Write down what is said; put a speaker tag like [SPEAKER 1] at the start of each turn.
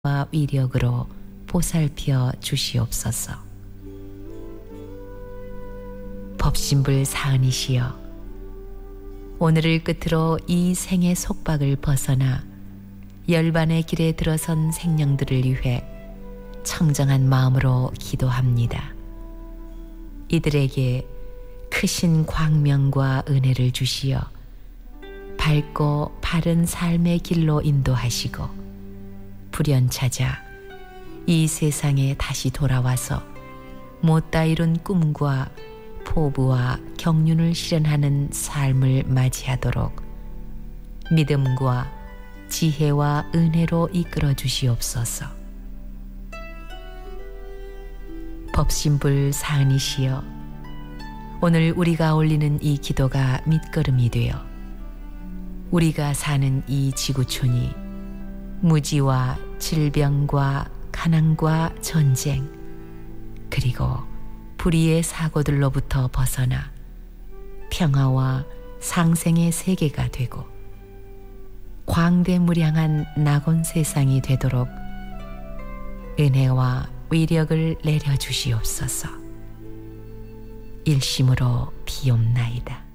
[SPEAKER 1] 위력으로 보살펴 주시옵소서. 법신불 사은이시여, 오늘을 끝으로 이 생의 속박을 벗어나 열반의 길에 들어선 생명들을 위해 청정한 마음으로 기도합니다. 이들에게 크신 광명과 은혜를 주시어 밝고 바른 삶의 길로 인도하시고 불연차자 이 세상에 다시 돌아와서 못다 이룬 꿈과 포부와 경륜을 실현하는 삶을 맞이하도록 믿음과 지혜와 은혜로 이끌어 주시옵소서. 법신불 사은이시여, 오늘 우리가 올리는 이 기도가 밑거름이 되어 우리가 사는 이 지구촌이 무지와 질병과 가난과 전쟁 그리고 불의의 사고들로부터 벗어나 평화와 상생의 세계가 되고 광대무량한 낙원 세상이 되도록 은혜와 위력을 내려주시옵소서. 일심으로 비옵나이다.